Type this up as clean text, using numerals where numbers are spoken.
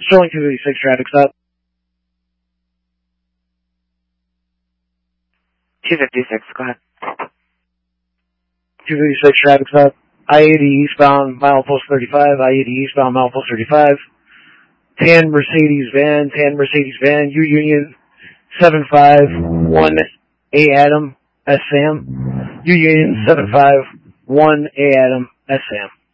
Sterling 256 traffic stop. 256, go ahead. 256 traffic stop. I-80 eastbound, milepost 35. I-80 eastbound, milepost 35. Tan Mercedes van, U Union 751A Adam, S Sam. U Union 751A Adam, S Sam.